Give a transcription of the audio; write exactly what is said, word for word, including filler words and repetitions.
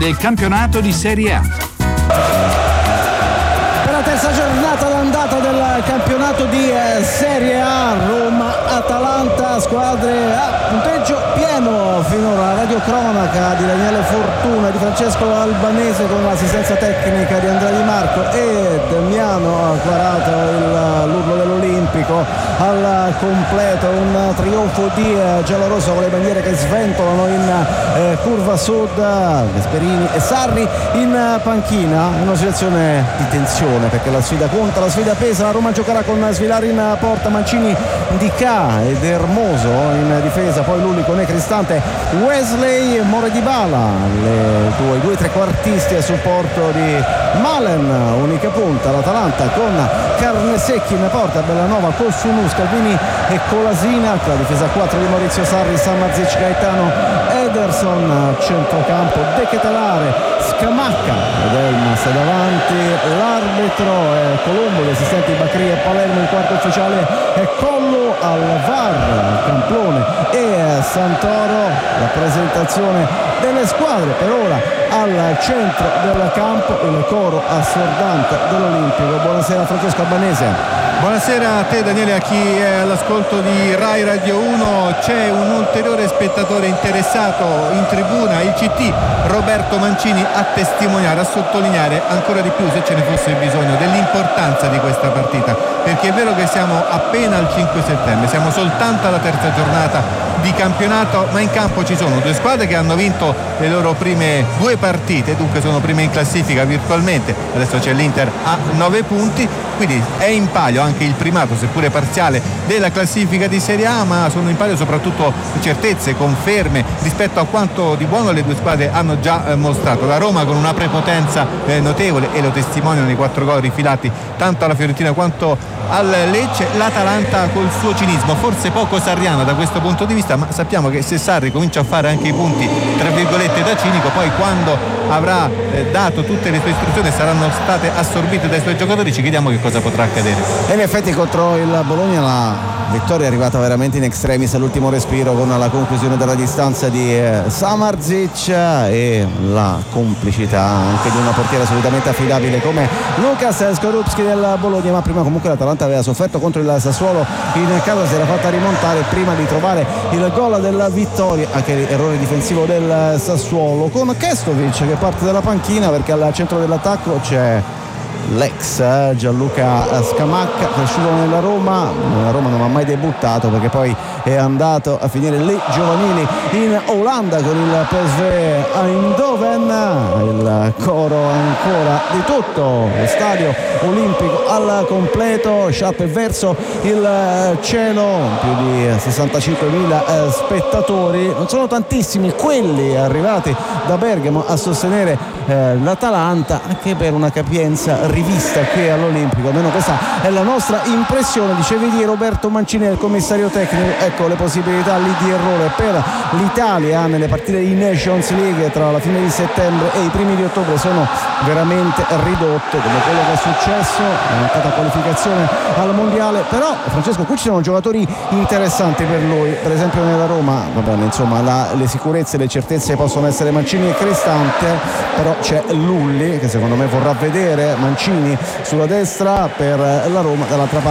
del campionato di Serie A. Per la terza giornata d'andata del campionato di Serie A, Roma-Atalanta, squadre a punteggio pieno finora. Radiocronaca di Daniele Fortuna e di Francesco Albanese con l'assistenza tecnica di Andrea Di Marco e Damiano Quarato, il, l'urlo dell'Olimpico al completo, un trionfo di eh, giallorosso con le bandiere che sventolano in eh, curva sud, Gasperini e Sarri in eh, panchina, una situazione di tensione perché la sfida conta, la sfida pesa. La Roma giocherà con Svilari in porta, Mancini, Di Ca ed Hermoso in difesa, poi Lulli con Cristante, Wesley, More Dybala, le due, i due trequartisti a supporto di Malen, unica punta l'Atalanta con Carnesecchi in porta, Bellanova, Kosciuну, Scalvini e Colasina, la difesa quattro di Maurizio Sarri, Samardžić, Gaetano, Ederson, centrocampo De Ketelare, Scamacca ed Elmas davanti, l'arbitro è Colombo, gli assistenti Bacri e Palermo, il quarto ufficiale è Collo, al V A R Camplone e Santoro. La presentazione delle squadre per ora al centro del campo, il coro assordante dell'Olimpico. Buonasera Francesco Albanese. Buonasera a te Daniele, a chi è all'ascolto di Rai Radio uno. C'è un ulteriore spettatore interessato in tribuna, il C T Roberto Mancini, a testimoniare, a sottolineare ancora di più, se ce ne fosse bisogno, dell'importanza di questa partita, perché è vero che siamo appena al cinque settembre, siamo soltanto alla terza giornata di campionato, ma in campo ci sono due squadre che hanno vinto le loro prime due partite, dunque sono prime in classifica virtualmente. Adesso c'è l'Inter a nove punti, quindi è in palio anche il primato, seppure parziale, della classifica di Serie A, ma sono in palio soprattutto certezze, conferme rispetto a quanto di buono le due squadre hanno già eh, mostrato. La Roma con una prepotenza eh, notevole, e lo testimoniano i quattro gol rifilati tanto alla Fiorentina quanto al Lecce. L'Atalanta col suo cinismo, forse poco sarriano da questo punto di vista, ma sappiamo che se Sarri comincia a fare anche i punti tra virgolette da cinico, poi quando avrà eh, dato tutte le sue istruzioni saranno state assorbite dai suoi giocatori, ci chiediamo che cosa potrà accadere. E in effetti contro il Bologna la vittoria è arrivata veramente in extremis all'ultimo respiro, con la conclusione della distanza di eh, Samardžić e la complicità anche di una portiera assolutamente affidabile come Lukas Skorupski del Bologna. Ma prima comunque l'Atalanta aveva sofferto contro il Sassuolo in casa, si era fatta rimontare prima di trovare il gol della vittoria, anche l'errore difensivo del Sassuolo, con Kestovic che parte dalla panchina perché al centro dell'attacco c'è l'ex Gianluca Scamacca, cresciuto nella Roma. La Roma non ha mai debuttato perché poi è andato a finire le giovanili in Olanda con il P S V Eindhoven. Il coro ancora di tutto lo stadio olimpico al completo, sciappe verso il cielo, più di sessantacinquemila spettatori. Non sono tantissimi quelli arrivati da Bergamo a sostenere eh, l'Atalanta, anche per una capienza rivista qui all'Olimpico, almeno questa è la nostra impressione. Dicevi di Roberto Mancini, il commissario tecnico, ecco le possibilità lì di errore per l'Italia nelle partite di Nations League tra la fine di settembre e i primi di ottobre sono veramente ridotte, come quello che è successo, la mancata qualificazione al mondiale. Però Francesco, qui ci sono giocatori interessanti per lui, per esempio nella Roma, va bene, insomma la, le sicurezze, le certezze possono essere Mancini e Cristante, però c'è Lulli che secondo me vorrà vedere Mancini sulla destra per la Roma, dall'altra parte